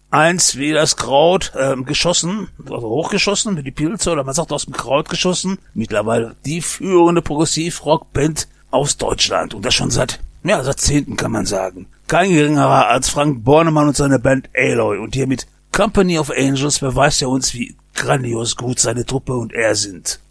einst wie das Kraut geschossen, also hochgeschossen, wie die Pilze, oder man sagt aus dem Kraut geschossen. Mittlerweile die führende Progressivrock-Band aus Deutschland. Und das schon seit Jahrzehnten, kann man sagen. Kein geringerer als Frank Bornemann und seine Band Aloy. Und hier mit Company of Angels beweist er uns, wie grandios gut seine Truppe und er sind.